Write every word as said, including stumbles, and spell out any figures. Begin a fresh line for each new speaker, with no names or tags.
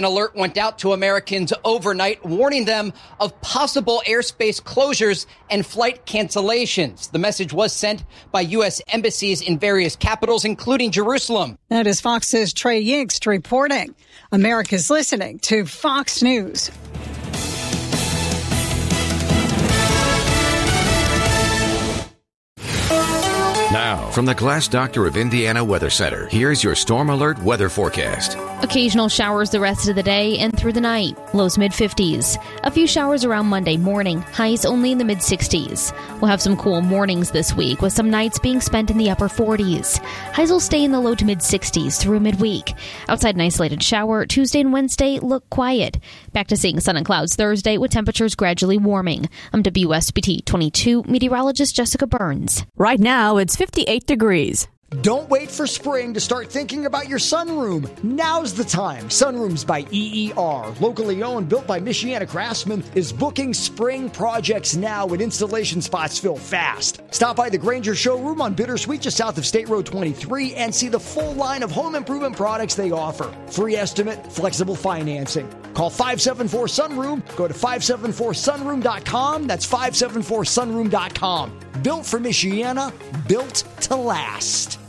An alert went out to Americans overnight, warning them of possible airspace closures and flight cancellations. The message was sent by U S embassies in various capitals, including Jerusalem.
That is Fox's Trey Yingst reporting. America's listening to Fox News.
Now, from the Glass Doctor of Indiana Weather Center, here's your Storm Alert weather forecast.
Occasional showers the rest of the day and through the night. Lows mid-fifties. A few showers around Monday morning. Highs only in the mid-sixties. We'll have some cool mornings this week with some nights being spent in the upper forties. Highs will stay in the low to mid-sixties through midweek. Outside an isolated shower, Tuesday and Wednesday look quiet. Back to seeing sun and clouds Thursday with temperatures gradually warming. I'm W S B T twenty-two meteorologist Jessica Burns.
Right now, it's fifty-eight degrees.
Don't wait for spring to start thinking about your sunroom. Now's the time. Sunrooms by E E R, locally owned, built by Michiana Craftsman, is booking spring projects now when installation spots fill fast. Stop by the Granger showroom on Bittersweet just south of State Road twenty-three and see the full line of home improvement products they offer. Free estimate, flexible financing. Call five seven four sunroom. Go to five seven four sunroom dot com. That's five seven four sunroom dot com. Built for Michiana, built to last.